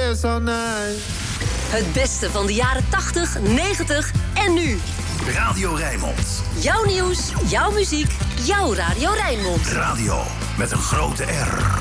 feels so nice. Het beste van de jaren 80, 90 en nu. Radio Rijnmond. Jouw nieuws, jouw muziek, jouw Radio Rijnmond. Radio met een grote R.